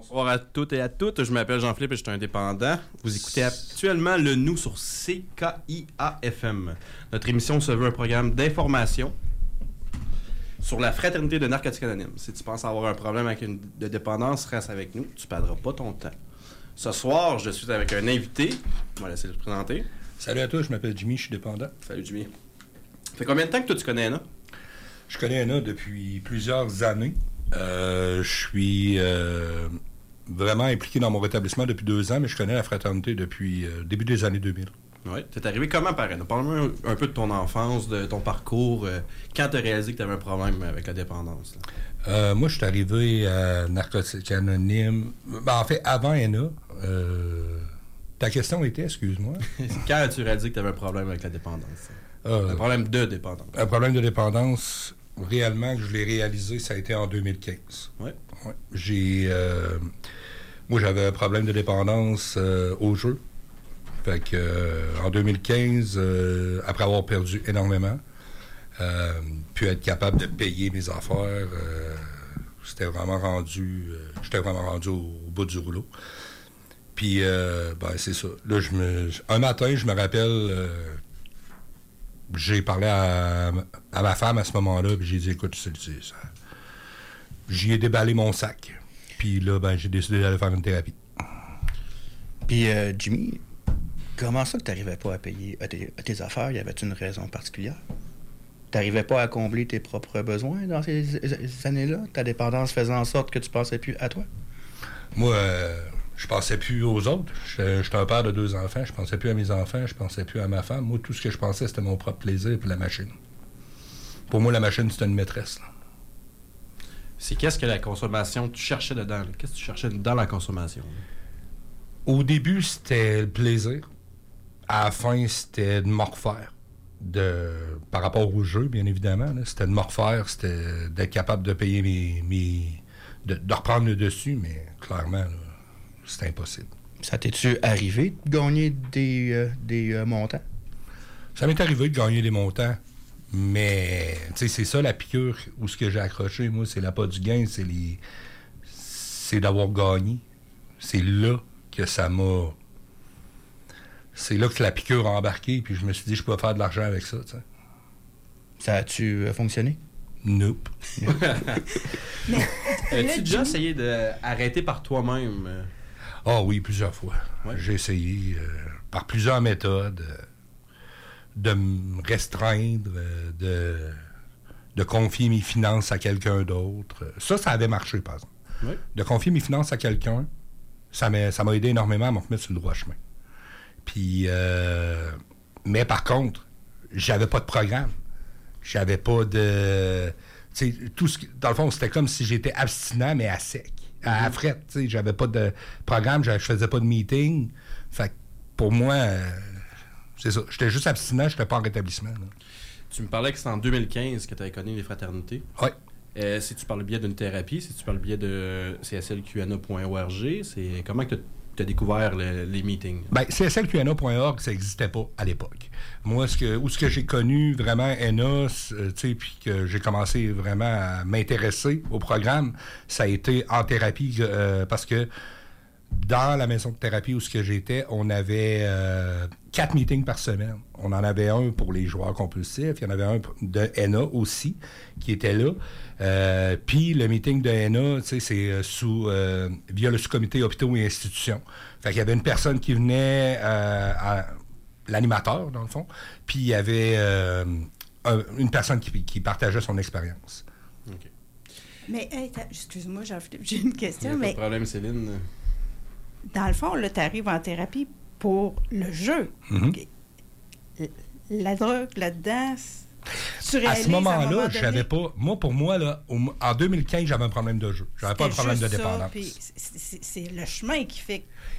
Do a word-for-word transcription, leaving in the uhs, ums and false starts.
Bonsoir à toutes et à toutes. Je m'appelle Jean-Philippe et je suis indépendant. Vous écoutez actuellement le Nous sur C K I A F M. Notre émission se veut un programme d'information sur la fraternité de Narcotiques Anonymes. Si tu penses avoir un problème avec une de dépendance, reste avec nous. Tu ne perdras pas ton temps. Ce soir, je suis avec un invité. On va laisser le présenter. Salut à tous, je m'appelle Jimmy, je suis dépendant. Salut Jimmy. Ça fait combien de temps que toi tu connais Anna? Je connais Anna depuis plusieurs années. Euh, je suis euh, vraiment impliqué dans mon rétablissement depuis deux ans, mais je connais la fraternité depuis euh, début des années deux mille. Oui. Tu es arrivé comment par Anna? Parle-moi un, un peu de ton enfance, de ton parcours. Euh, quand tu as réalisé que tu avais un problème avec la dépendance? Euh, moi, je suis arrivé à Narcotiques Anonymes. Ben, en fait, avant Anna. Euh, ta question était, excuse-moi. Quand as-tu réalisé que tu avais un problème avec la dépendance? Euh, un problème de dépendance. Un problème de dépendance, réellement, que je l'ai réalisé, ça a été en deux mille quinze. Oui. Ouais. J'ai... Euh, moi, j'avais un problème de dépendance euh, au jeu. Fait que, euh, en deux mille quinze, euh, après avoir perdu énormément, euh, puis être capable de payer mes affaires, euh, c'était vraiment rendu... Euh, j'étais vraiment rendu au, au bout du rouleau. Puis, euh, ben, c'est ça. Là, je me... Un matin, je me rappelle... Euh, j'ai parlé à, à ma femme à ce moment-là, puis j'ai dit, écoute, c'est ça. J'y ai déballé mon sac. Puis là, ben, j'ai décidé d'aller faire une thérapie. Puis, euh, Jimmy, comment ça que tu n'arrivais pas à payer à tes, à tes affaires? Y avait-tu une raison particulière? Tu n'arrivais pas à combler tes propres besoins dans ces, ces années-là? Ta dépendance faisait en sorte que tu pensais plus à toi? Moi, euh, je pensais plus aux autres. J'étais un père de deux enfants. Je pensais plus à mes enfants. Je pensais plus à ma femme. Moi, tout ce que je pensais, c'était mon propre plaisir et la machine. Pour moi, la machine, c'était une maîtresse. Là. C'est qu'est-ce que la consommation, tu cherchais dedans? Là? Qu'est-ce que tu cherchais dans la consommation? Là? Au début, c'était le plaisir. À la fin, c'était de me refaire. De, par rapport au jeu, bien évidemment. Là, c'était de me refaire. C'était d'être capable de payer mes... mes de, de reprendre le dessus, mais clairement, là, c'est impossible. Ça t'es-tu arrivé de gagner des, euh, des euh, montants? Ça m'est arrivé de gagner des montants, mais c'est ça la piqûre où ce que j'ai accroché, moi, c'est l'appât du gain, c'est les c'est d'avoir gagné. C'est là que ça m'a... C'est là que la piqûre a embarqué, puis je me suis dit, je peux faire de l'argent avec ça, t'sais. Ça a-tu euh, fonctionné? Nope. Mais, as-tu déjà essayé d'arrêter par toi-même? Ah oui, plusieurs fois. Ouais. J'ai essayé euh, par plusieurs méthodes euh, de me restreindre, euh, de, de confier mes finances à quelqu'un d'autre. Ça, ça avait marché, par exemple. Ouais. De confier mes finances à quelqu'un, ça m'a, ça m'a aidé énormément à me remettre sur le droit chemin. Puis, euh, mais par contre, j'avais pas de programme. J'avais pas de... Tu sais, tout ce qui, dans le fond, c'était comme si j'étais abstinent, mais à sec. À, à fret, tu sais. J'avais pas de programme, je faisais pas de meeting. Fait que pour moi, euh, c'est ça. J'étais juste abstinent, j'étais pas en rétablissement. Là. Tu me parlais que c'est en deux mille quinze que tu avais connu les fraternités. Oui. Euh, si tu parles le biais d'une thérapie, si tu parles le biais de c s l q n a point org, c'est comment que tu as découvert le, les meetings? Bien, c s l q n a point org, ça n'existait pas à l'époque. Moi, ce que, où ce que j'ai connu vraiment N A, euh, tu sais, puis que j'ai commencé vraiment à m'intéresser au programme, ça a été en thérapie, euh, parce que dans la maison de thérapie où ce que j'étais, on avait euh, quatre meetings par semaine. On en avait un pour les joueurs compulsifs, il y en avait un de N A aussi, qui était là. Euh, Puis le meeting de N A, tu sais, c'est sous euh, via le sous-comité hôpitaux et institutions. Fait qu'il y avait une personne qui venait, euh, à, l'animateur, dans le fond, puis il y avait euh, un, une personne qui, qui partageait son expérience. OK. Mais, hey, excuse-moi, Jean-Philippe, j'ai une question. Il n'y a mais pas de problème, Céline. Dans le fond, là, tu arrives en thérapie pour le jeu. Mm-hmm. La drogue, là-dedans, tu réalises à ce moment-là, à un moment donné, j'avais pas... Moi, pour moi, là, au, en deux mille quinze, j'avais un problème de jeu. J'avais pas un problème de ça, dépendance. Puis c'est, c'est le chemin qui fait...